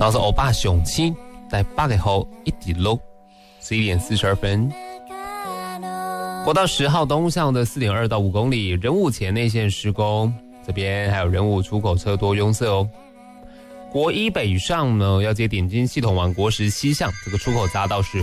然后是欧巴雄青在8个后1滴路11点42分。国道10号东向的 4.2 到5公里，仁武前内线施工，这边还有仁武出口车多拥塞哦。国一北上呢，要接点金系统往国10西向，这个出口匝道是